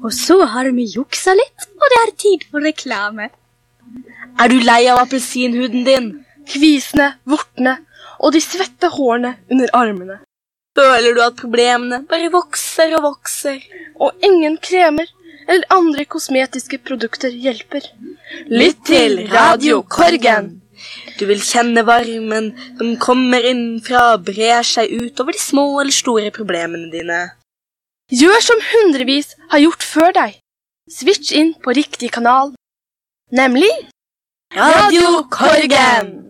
Og så har vi juksa litt, og det er tid for reklame. Er du lei av appelsinhuden din? Kvisene, vortene og de svette hårene under armene. Føler du at problemene bare vokser og vokser? Og ingen kremer eller andre kosmetiske produkter hjelper. Lytt til Radio Korgen! Du vil kjenne varmen som kommer innenfra og brer seg ut over de små eller store problemene dine. Gjør som hundrevis har gjort før deg. Switch inn på riktig kanal, nemlig Radio Korgen!